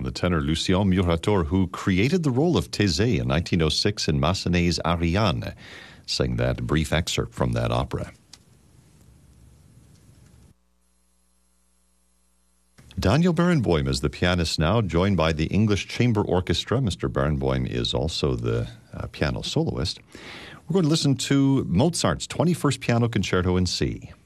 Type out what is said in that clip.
the tenor Lucien Murator, who created the role of Thésée in 1906 in Massenet's Ariane, sang that brief excerpt from that opera. Daniel Barenboim is the pianist now, joined by the English Chamber Orchestra. Mr. Barenboim is also the piano soloist. We're going to listen to Mozart's 21st Piano Concerto in C.